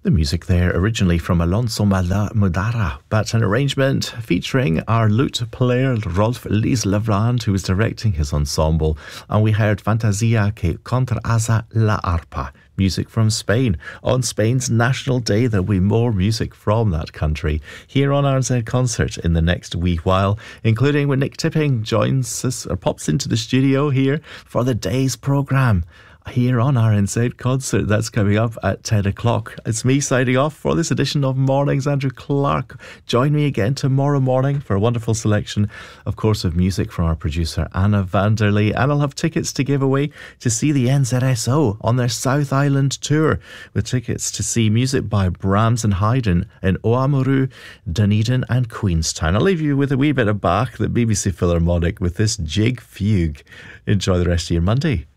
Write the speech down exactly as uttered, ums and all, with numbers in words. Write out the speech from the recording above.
The music there originally from Alonso Mudara, but an arrangement featuring our lute player Rolf Lies-Levrand, who was directing his ensemble, and we heard Fantasia que contraza la arpa, music from Spain. On Spain's National Day, there'll be more music from that country here on R N Z Concert in the next wee while, including when Nick Tipping joins us or pops into the studio here for the day's programme here on R N Z Concert. That's coming up at ten o'clock. It's me signing off for this edition of Mornings. Andrew Clark. Join me again tomorrow morning for a wonderful selection, of course, of music from our producer Anna Vanderlee. And I'll have tickets to give away to see the N Z S O on their South Island tour, with tickets to see music by Brahms and Haydn in Oamaru, Dunedin and Queenstown. I'll leave you with a wee bit of Bach, the B B C Philharmonic, with this Jig Fugue. Enjoy the rest of your Monday.